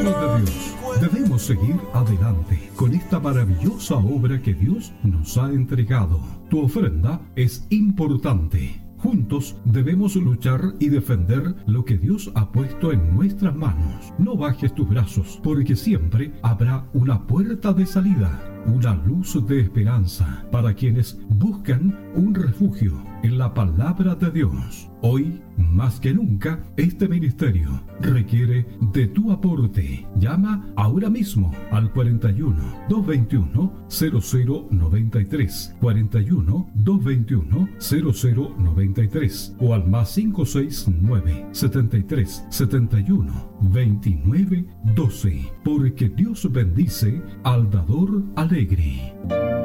pueblo de Dios, debemos seguir adelante con esta maravillosa obra que Dios nos ha entregado. Tu ofrenda es importante. Juntos debemos luchar y defender lo que Dios ha puesto en nuestras manos. No bajes tus brazos, porque siempre habrá una puerta de salida, una luz de esperanza para quienes buscan un refugio en la palabra de Dios. Hoy, más que nunca, este ministerio requiere de tu aporte. Llama ahora mismo al 41 221 0093, 41 221 0093 o al más 569 73 71 29 12, porque Dios bendice al dador alegre.